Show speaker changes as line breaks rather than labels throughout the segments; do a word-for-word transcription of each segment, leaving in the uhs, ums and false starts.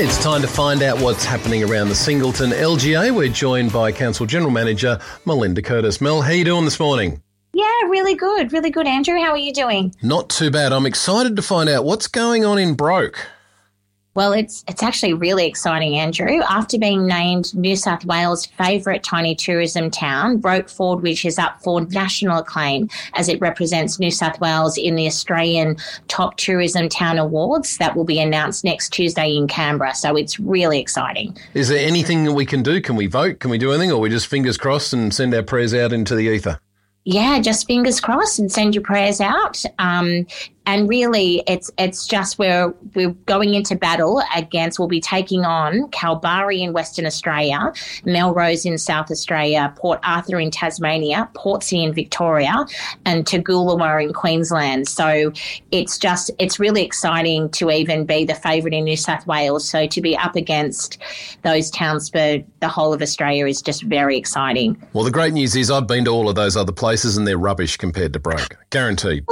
It's time to find out what's happening around the Singleton L G A. We're joined by Council General Manager Melinda Curtis. Mel, how are you doing this morning?
Yeah, really good. Really good, Andrew. How are you doing?
Not too bad. I'm excited to find out what's going on in Broke.
Well, it's it's actually really exciting, Andrew. After being named New South Wales' favourite tiny tourism town, Broke Fordwich is up for national acclaim as it represents New South Wales in the Australian Top Tourism Town Awards that will be announced next Tuesday in Canberra. So it's really exciting.
Is there anything that we can do? Can we vote? Can we do anything? Or we just fingers crossed and send our prayers out into the ether?
Yeah, just fingers crossed and send your prayers out. Um, and really, it's it's just where we're going into battle against, we'll be taking on Kalbarri in Western Australia, Melrose in South Australia, Port Arthur in Tasmania, Portsea in Victoria, and Toogoolawah in Queensland. So it's just, it's really exciting to even be the favourite in New South Wales. So to be up against those towns for the whole of Australia is just very exciting.
Well, the great news is I've been to all of those other places and they're rubbish compared to Broke. Guaranteed.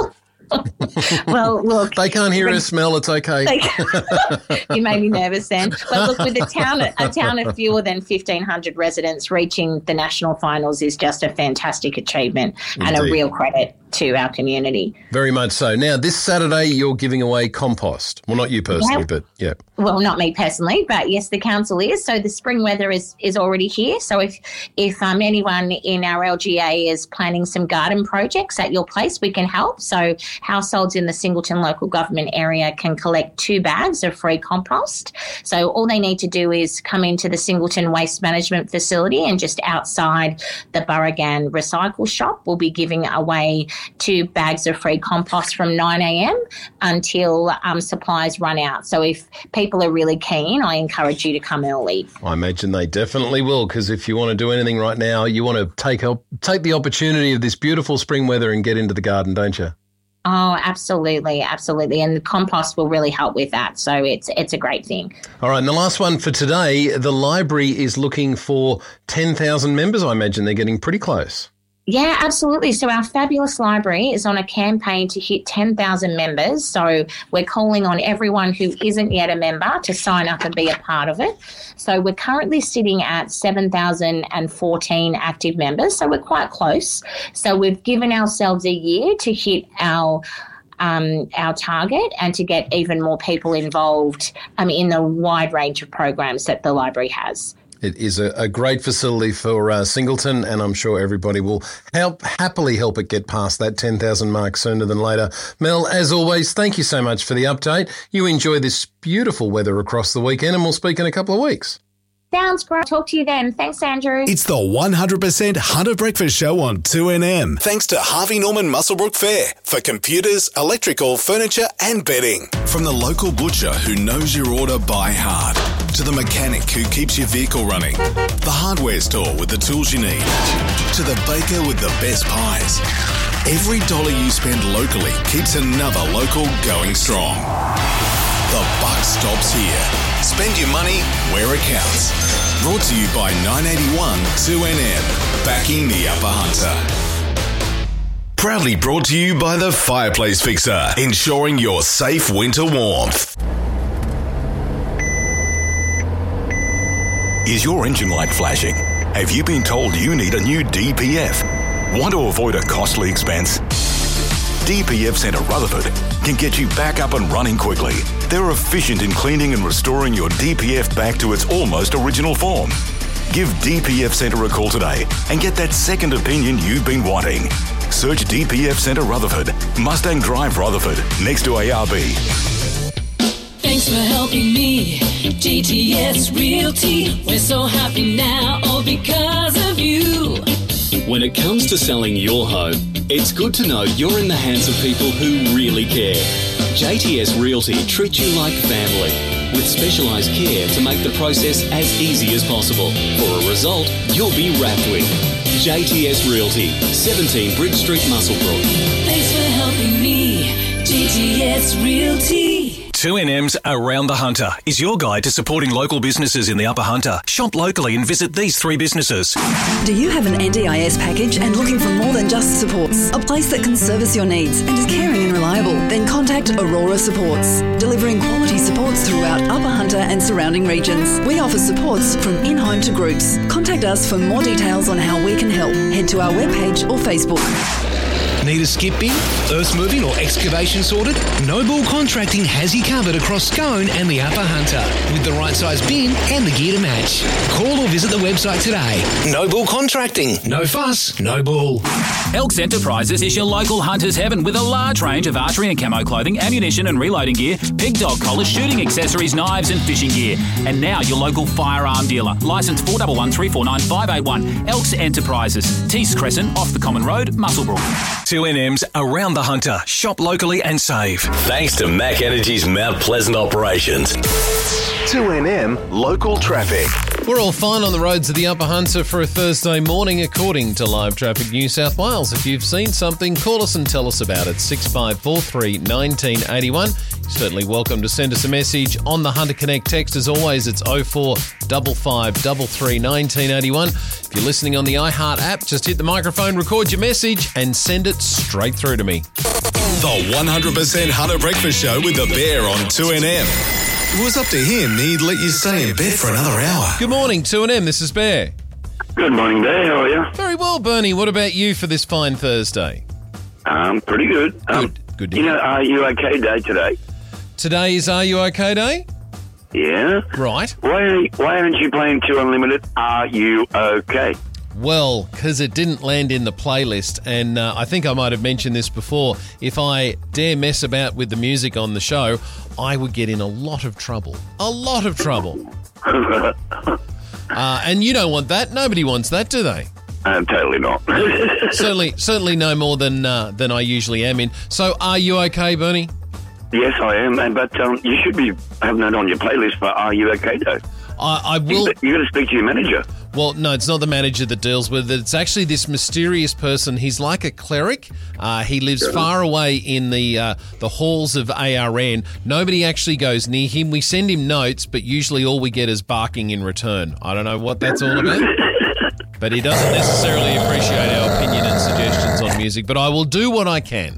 Well, look.
They can't hear us, Mel. It's okay.
They, you made me nervous then. But look, with a town, a town of fewer than fifteen hundred residents reaching the national finals is just a fantastic achievement. Indeed. And a real credit to our community.
Very much so. Now, this Saturday, you're giving away compost. Well, not you personally, yeah. but yeah.
Well, not me personally, but yes, the council is. So the spring weather is, is already here. So if if um, anyone in our L G A is planning some garden projects at your place, we can help. So households in the Singleton local government area can collect two bags of free compost. So all they need to do is come into the Singleton Waste Management Facility and just outside the Burragan Recycle Shop, we'll be giving away two bags of free compost from nine a.m. until um, supplies run out. So if people are really keen, I encourage you to come early.
I imagine they definitely will, because if you want to do anything right now, you want to take up, take the opportunity of this beautiful spring weather and get into the garden, don't you?
Oh, absolutely, absolutely. And the compost will really help with that. So it's it's a great thing.
All right, and the last one for today, the library is looking for ten thousand members. I imagine they're getting pretty close.
Yeah, absolutely. So our fabulous library is on a campaign to hit ten thousand members. So we're calling on everyone who isn't yet a member to sign up and be a part of it. So we're currently sitting at seven thousand fourteen active members. So we're quite close. So we've given ourselves a year to hit our Um, our target and to get even more people involved um, in the wide range of programs that the library has.
It is a, a great facility for uh, Singleton, and I'm sure everybody will help happily help it get past that ten thousand mark sooner than later. Mel, as always, thank you so much for the update. You enjoy this beautiful weather across the weekend, and we'll speak in a couple of weeks.
Sounds great. Talk to you then. Thanks, Andrew.
It's the one hundred percent Hunter Breakfast Show on two N M. Thanks to Harvey Norman Muswellbrook Fair for computers, electrical, furniture and bedding. From the local butcher who knows your order by heart, to the mechanic who keeps your vehicle running, the hardware store with the tools you need, to the baker with the best pies. Every dollar you spend locally keeps another local going strong. The buck stops here. Spend your money where it counts. Brought to you by nine eighty-one two N M, backing the Upper Hunter. Proudly brought to you by the Fireplace Fixer, ensuring your safe winter warmth. Is your engine light flashing? Have you been told you need a new D P F? Want to avoid a costly expense? D P F Centre Rutherford can get you back up and running quickly. They're efficient in cleaning and restoring your D P F back to its almost original form. Give D P F Centre a call today and get that second opinion you've been wanting. Search D P F Centre Rutherford, Mustang Drive Rutherford, next to A R B.
Thanks for helping me, G T S Realty. We're so happy now, all because of you.
When it comes to selling your home, it's good to know you're in the hands of people who really care. J T S Realty treats you like family, with specialised care to make the process as easy as possible. For a result you'll be wrapped with. J T S Realty, seventeen Bridge Street, Muswellbrook.
Thanks for helping me, J T S Realty.
two N M's Around the Hunter is your guide to supporting local businesses in the Upper Hunter. Shop locally and visit these three businesses.
Do you have an N D I S package and looking for more than just supports? A place that can service your needs and is caring and reliable? Then contact Aurora Supports, delivering quality support supports throughout Upper Hunter and surrounding regions. We offer supports from in-home to groups. Contact us for more details on how we can help. Head to our webpage or Facebook.
Need a skip bin, earth moving or excavation sorted? Noble Contracting has you covered across Scone and the Upper Hunter with the right size bin and the gear to match. Call or visit the website today. Noble Contracting. No fuss, no bull.
Elks Enterprises is your local hunter's heaven with a large range of archery and camo clothing, ammunition and reloading gear, pig dog collars, shooting accessories, knives and fishing gear. And now your local firearm dealer. Licence four one one three four nine five eight one. Elks Enterprises. Tees Crescent off the Common Road, Muswellbrook.
two N M's Around the Hunter. Shop locally and save.
Thanks to Mac Energy's Mount Pleasant operations. two N M local traffic.
We're all fine on the roads of the Upper Hunter for a Thursday morning, according to Live Traffic New South Wales. If you've seen something, call us and tell us about it. six five four three, one nine eight one. You're certainly welcome to send us a message on the Hunter Connect text. As always, it's oh four five five three three, one nine eight one. If you're listening on the iHeart app, just hit the microphone, record your message, and send it straight through to me.
The one hundred percent Hunter Breakfast Show with the Bear on two N M. If it was up to him, he'd let you stay in bed for another hour.
Good morning, two N M. This is Bear.
Good morning, Bear. How are you?
Very well, Bernie. What about you for this fine Thursday?
Um, pretty good. Um,
Good. Good to
You
hear.
know, are you okay day today?
Today is Are You OK Day?
Yeah.
Right.
Why, why aren't you playing Two Unlimited? Are you okay?
Well, because it didn't land in the playlist, and uh, I think I might have mentioned this before. If I dare mess about with the music on the show, I would get in a lot of trouble. A lot of trouble. uh, and you don't want that. Nobody wants that, do they?
Um, totally not.
certainly, certainly no more than uh, than I usually am in. So, are you okay, Bernie?
Yes, I am, and but um, you should be having that on your playlist for Are You Okay Day.
I, I will.
You, you got to speak to your manager.
Well, no, it's not the manager that deals with it. It's actually this mysterious person. He's like a cleric. Uh, he lives far away in the uh, the halls of A R N. Nobody actually goes near him. We send him notes, but usually all we get is barking in return. I don't know what that's all about. But he doesn't necessarily appreciate our opinion and suggestions on music. But I will do what I can.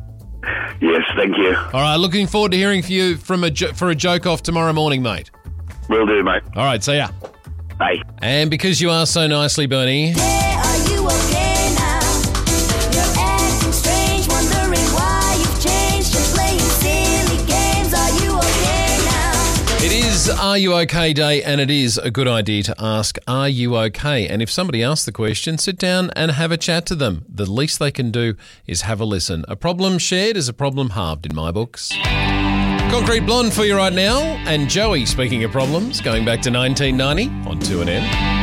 Yes, thank you.
All right, looking forward to hearing from you from a jo- for a joke off tomorrow morning, mate.
Will do, mate.
All right, see ya.
Bye.
And because you asked so nicely, Bernie.
Yeah, are you okay now? You're acting strange, wondering why you've changed. You're playing silly games. Are you okay now?
It is Are You OK Day, and it is a good idea to ask, are you okay? And if somebody asks the question, sit down and have a chat to them. The least they can do is have a listen. A problem shared is a problem halved in my books. Concrete Blonde for you right now, and Joey, speaking of problems, going back to nineteen ninety on two N M.